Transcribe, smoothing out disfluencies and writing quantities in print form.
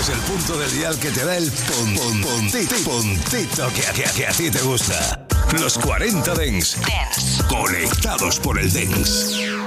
es el punto del dial que te da el puntito que a ti te gusta. Los 40 Dance. Conectados por el Dance.